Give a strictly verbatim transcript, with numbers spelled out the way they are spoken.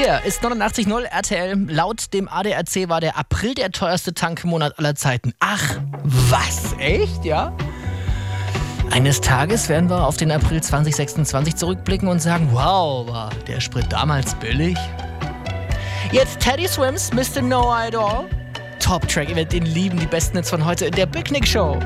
Hier ist neunundachtzig Komma null R T L. Laut dem A D A C war der April der teuerste Tankmonat aller Zeiten. Ach, was? Echt, ja? Eines Tages werden wir auf den April zwanzig sechsundzwanzig zurückblicken und sagen, wow, war der Sprit damals billig? Jetzt Teddy Swims, Mister No Idol. Top-Track, ihr werdet ihn lieben, die besten Hits von heute in der Big Nick Show.